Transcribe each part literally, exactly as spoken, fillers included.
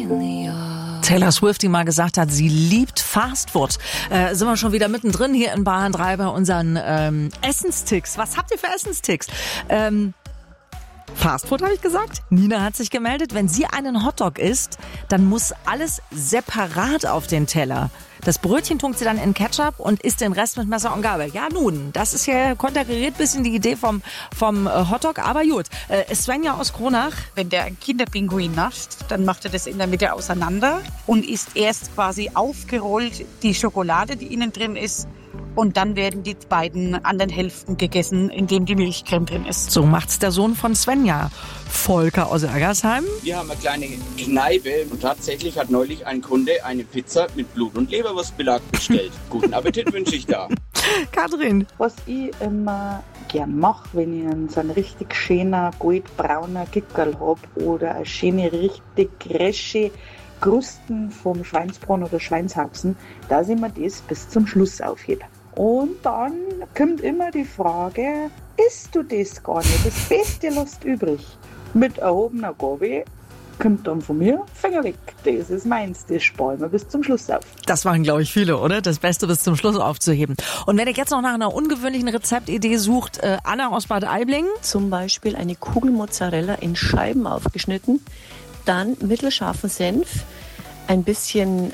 Taylor Swift, die mal gesagt hat, sie liebt Fastfood. Äh, sind wir schon wieder mittendrin hier in Bayern drei bei unseren ähm, Essensticks. Was habt ihr für Essensticks? Ähm, Fastfood, habe ich gesagt. Nina hat sich gemeldet. Wenn sie einen Hotdog isst, dann muss alles separat auf den Teller. Das Brötchen tunkt sie dann in Ketchup und isst den Rest mit Messer und Gabel. Ja nun, das ist ja konterkariert bisschen die Idee vom, vom Hotdog, aber gut. Äh, Svenja aus Kronach. Wenn der ein Kinderpinguin nascht, dann macht er das in der Mitte auseinander und isst erst quasi aufgerollt die Schokolade, die innen drin ist. Und dann werden die beiden anderen Hälften gegessen, indem die Milchcreme drin ist. So macht's der Sohn von Svenja. Volker aus Ergersheim. Wir haben eine kleine Kneipe und tatsächlich hat neulich ein Kunde eine Pizza mit Blut- und Leberwurstbelag bestellt. Guten Appetit wünsche ich da. Katrin. Was ich immer gern mache, wenn ich so einen richtig schönen, goldbraunen Kickerl habe oder eine schöne, richtig gräsche Krusten vom Schweinsbraten oder Schweinshaxen, dass ich mir das bis zum Schluss aufhebe. Und dann kommt immer die Frage, isst du das gar nicht? Das Beste lässt übrig. Mit erhobener Gabel kommt dann von mir, Finger weg. Das ist meins, das spare ich mir bis zum Schluss auf. Das machen, glaube ich, viele, oder? Das Beste bis zum Schluss aufzuheben. Und wenn ihr jetzt noch nach einer ungewöhnlichen Rezeptidee sucht, äh, Anna aus Bad Aibling. Zum Beispiel eine Kugel Mozzarella in Scheiben aufgeschnitten, dann mittelscharfen Senf, ein bisschen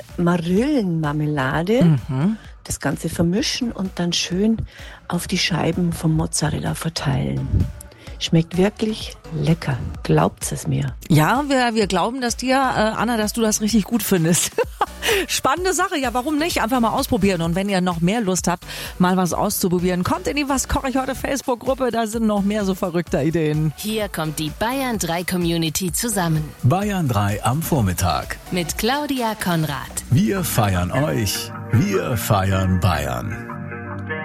Marillenmarmelade, mhm. das Ganze vermischen und dann schön auf die Scheiben vom Mozzarella verteilen. Schmeckt wirklich lecker. Glaubt es mir. Ja, wir, wir glauben, dass dir, äh, Anna, dass du das richtig gut findest. Spannende Sache. Ja, warum nicht? Einfach mal ausprobieren. Und wenn ihr noch mehr Lust habt, mal was auszuprobieren, kommt in die Was koche ich heute Facebook-Gruppe. Da sind noch mehr so verrückte Ideen. Hier kommt die Bayern drei Community zusammen. Bayern drei am Vormittag. Mit Claudia Konrad. Wir feiern euch. Wir feiern Bayern.